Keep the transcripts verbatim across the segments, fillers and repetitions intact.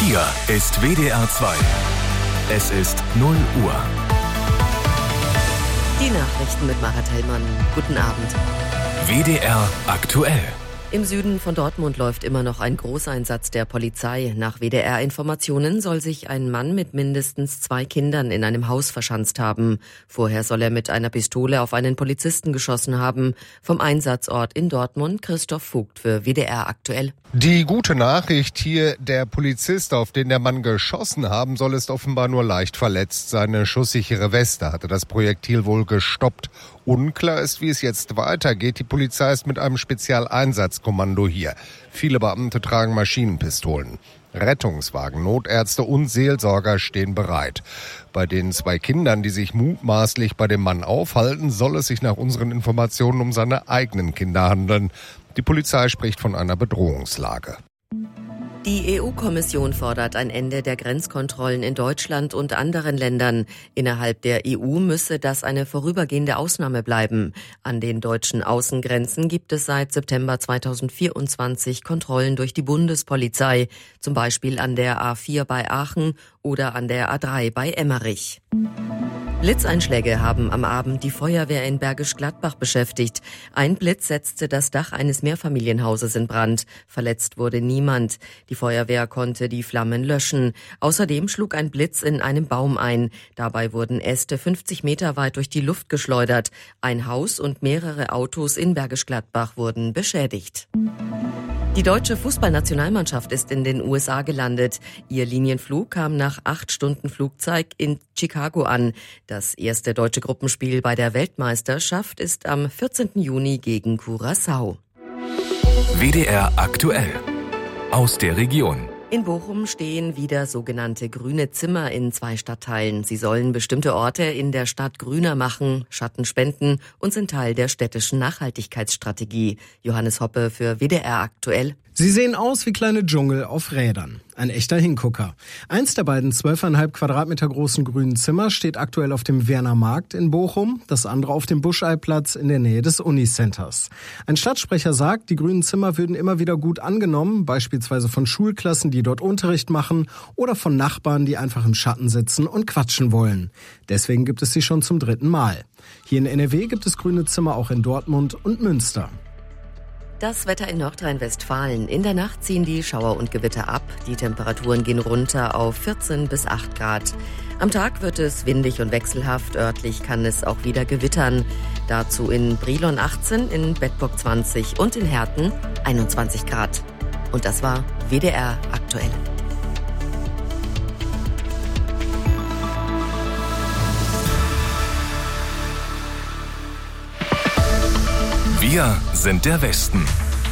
Hier ist W D R zwei. Es ist null Uhr. Die Nachrichten mit Marat Hellmann. Guten Abend. W D R aktuell. Im Süden von Dortmund läuft immer noch ein Großeinsatz der Polizei. Nach W D R-Informationen soll sich ein Mann mit mindestens zwei Kindern in einem Haus verschanzt haben. Vorher soll er mit einer Pistole auf einen Polizisten geschossen haben. Vom Einsatzort in Dortmund Christoph Vogt für W D R aktuell. Die gute Nachricht hier, der Polizist, auf den der Mann geschossen haben soll, ist offenbar nur leicht verletzt. Seine schusssichere Weste hatte das Projektil wohl gestoppt. Unklar ist, wie es jetzt weitergeht. Die Polizei ist mit einem Spezialeinsatzkommando hier. Viele Beamte tragen Maschinenpistolen. Rettungswagen, Notärzte und Seelsorger stehen bereit. Bei den zwei Kindern, die sich mutmaßlich bei dem Mann aufhalten, soll es sich nach unseren Informationen um seine eigenen Kinder handeln. Die Polizei spricht von einer Bedrohungslage. Die E U-Kommission fordert ein Ende der Grenzkontrollen in Deutschland und anderen Ländern. Innerhalb der E U müsse das eine vorübergehende Ausnahme bleiben. An den deutschen Außengrenzen gibt es seit September zweitausendvierundzwanzig Kontrollen durch die Bundespolizei, zum Beispiel an der A vier bei Aachen oder an der A drei bei Emmerich. Blitzeinschläge haben am Abend die Feuerwehr in Bergisch Gladbach beschäftigt. Ein Blitz setzte das Dach eines Mehrfamilienhauses in Brand. Verletzt wurde niemand. Die Feuerwehr konnte die Flammen löschen. Außerdem schlug ein Blitz in einem Baum ein. Dabei wurden Äste fünfzig Meter weit durch die Luft geschleudert. Ein Haus und mehrere Autos in Bergisch Gladbach wurden beschädigt. Die deutsche Fußballnationalmannschaft ist in den U S A gelandet. Ihr Linienflug kam nach acht Stunden Flugzeit in Chicago an. Das erste deutsche Gruppenspiel bei der Weltmeisterschaft ist am vierzehnten Juni gegen Curaçao. W D R aktuell. Aus der Region. In Bochum stehen wieder sogenannte grüne Zimmer in zwei Stadtteilen. Sie sollen bestimmte Orte in der Stadt grüner machen, Schatten spenden und sind Teil der städtischen Nachhaltigkeitsstrategie. Johannes Hoppe für W D R aktuell. Sie sehen aus wie kleine Dschungel auf Rädern. Ein echter Hingucker. Eins der beiden zwölfeinhalb Quadratmeter großen grünen Zimmer steht aktuell auf dem Werner Markt in Bochum, das andere auf dem Buscheiplatz in der Nähe des Unicenters. Ein Stadtsprecher sagt, die grünen Zimmer würden immer wieder gut angenommen, beispielsweise von Schulklassen, die dort Unterricht machen, oder von Nachbarn, die einfach im Schatten sitzen und quatschen wollen. Deswegen gibt es sie schon zum dritten Mal. Hier in N R W gibt es grüne Zimmer auch in Dortmund und Münster. Das Wetter in Nordrhein-Westfalen. In der Nacht ziehen die Schauer und Gewitter ab. Die Temperaturen gehen runter auf vierzehn bis acht Grad. Am Tag wird es windig und wechselhaft. Örtlich kann es auch wieder gewittern. Dazu in Brilon achtzehn, in Bedburg zwanzig und in Herten einundzwanzig Grad. Und das war W D R aktuell. Wir sind der Westen.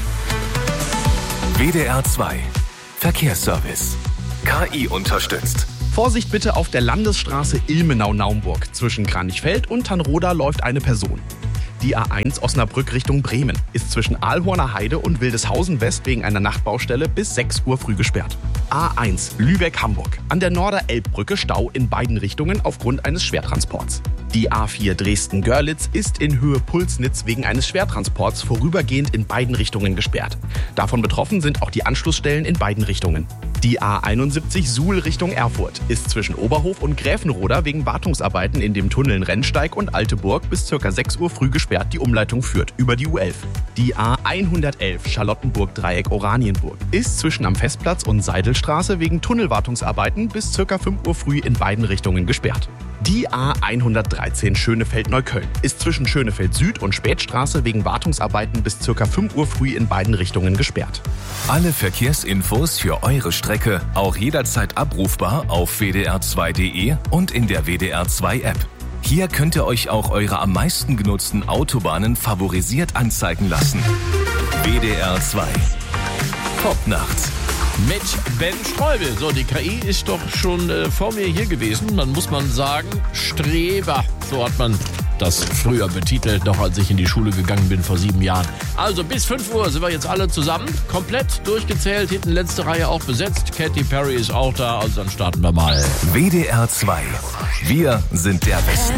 W D R zwei. Verkehrsservice. K I unterstützt. Vorsicht bitte auf der Landesstraße Ilmenau-Naumburg. Zwischen Kranichfeld und Tannroda läuft eine Person. Die A eins Osnabrück Richtung Bremen ist zwischen Aalhorner Heide und Wildeshausen West wegen einer Nachtbaustelle bis sechs Uhr früh gesperrt. A eins Lübeck-Hamburg. An der Norder-Elbbrücke Stau in beiden Richtungen aufgrund eines Schwertransports. Die A vier Dresden-Görlitz ist in Höhe Pulsnitz wegen eines Schwertransports vorübergehend in beiden Richtungen gesperrt. Davon betroffen sind auch die Anschlussstellen in beiden Richtungen. Die A einundsiebzig Suhl Richtung Erfurt ist zwischen Oberhof und Gräfenroda wegen Wartungsarbeiten in dem Tunnel Rennsteig und Alteburg bis ca. sechs Uhr früh gesperrt. Die Umleitung führt über die U elf. Die A hundertelf Charlottenburg-Dreieck Oranienburg ist zwischen am Festplatz und Seidelstraße wegen Tunnelwartungsarbeiten bis ca. fünf Uhr früh in beiden Richtungen gesperrt. Die A hundertdreizehn Schönefeld-Neukölln ist zwischen Schönefeld Süd und Spätstraße wegen Wartungsarbeiten bis ca. fünf Uhr früh in beiden Richtungen gesperrt. Alle Verkehrsinfos für eure Strecke auch jederzeit abrufbar auf w d r zwei punkt d e und in der W D R zwei App. Hier könnt ihr euch auch eure am meisten genutzten Autobahnen favorisiert anzeigen lassen. W D R zwei. Top nachts. Mit Ben Streubel. So, die K I ist doch schon äh, vor mir hier gewesen. Man muss man sagen, Streber. So hat man das früher betitelt, noch als ich in die Schule gegangen bin vor sieben Jahren. Also bis fünf Uhr sind wir jetzt alle zusammen. Komplett durchgezählt, hinten letzte Reihe auch besetzt. Katy Perry ist auch da, also dann starten wir mal. W D R zwei. Wir sind der Westen.